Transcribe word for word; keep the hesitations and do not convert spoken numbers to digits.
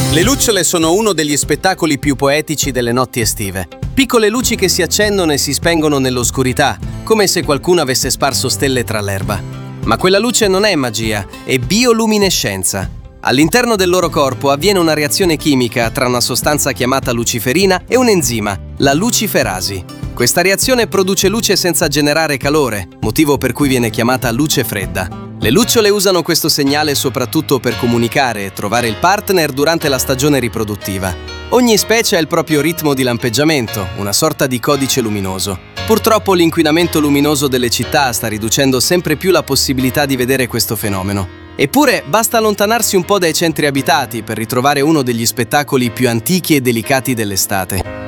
Le lucciole sono uno degli spettacoli più poetici delle notti estive. Piccole luci che si accendono e si spengono nell'oscurità, come se qualcuno avesse sparso stelle tra l'erba. Ma quella luce non è magia, è bioluminescenza. All'interno del loro corpo avviene una reazione chimica tra una sostanza chiamata luciferina e un enzima, la luciferasi. Questa reazione produce luce senza generare calore, motivo per cui viene chiamata luce fredda. Le lucciole usano questo segnale soprattutto per comunicare e trovare il partner durante la stagione riproduttiva. Ogni specie ha il proprio ritmo di lampeggiamento, una sorta di codice luminoso. Purtroppo l'inquinamento luminoso delle città sta riducendo sempre più la possibilità di vedere questo fenomeno. Eppure basta allontanarsi un po' dai centri abitati per ritrovare uno degli spettacoli più antichi e delicati dell'estate.